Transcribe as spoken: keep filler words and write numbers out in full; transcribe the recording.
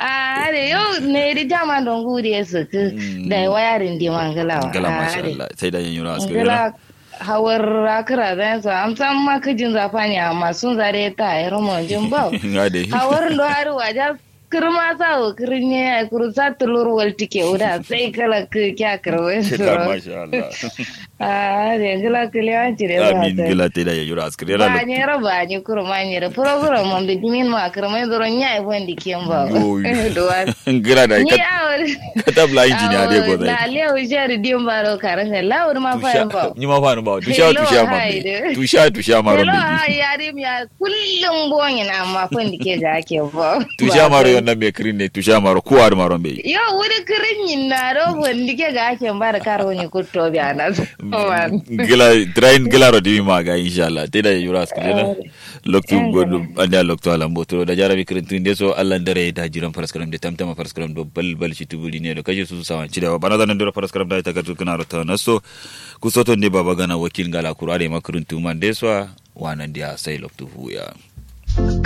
Ah, are yo ne ri jama don guri su ku da wayarin di mangala. Gala masha Allah. Sai da yin yura askari. Gala hawar rakira da yanzu an san makajin zafani amma sun zare ta a romon jimbo. Hawar do har wajen kirma sa o kirinye a kurusa tulur waltike uda sai kala ku kya karwe su. Masha Allah. Ah, da gala kiliyan cire ba. Amin gala te da yin yura askari. Ba ni raba ni kurma ni da program mun da dimin ma kirma doron ya ifon dikin ba. Gala da ka tabla injiniya dai go da lewu jari dim baro karan lawur ma fa ba. Ni ma fa ba tusha tusha ma. Tusha tusha ma Hello ai yarim ya kullum bonyin amma fan dike ga ake ba. Tusha ma ro na me kirin ne tusha ma ro kuwar ma ro be. Yo wuri kirin yin na ro fan dike ga ake ba da karo ni kutto bi anas. Gila train gila ro dimi ma ga inshallah te da yura skale loktu godu anda loktu ala mbotoro da jarabi kirin tinde so Allah ndare da jiran faraskaram de tamtama faraskaram do bal bal shi tubuli ne da kaje su sawan cidawa bana zanan do faraskaram da ta gatu kana rata naso ku soto ne baba gana wakil gala kurare makuruntu man deswa wanan dia sai loktu huya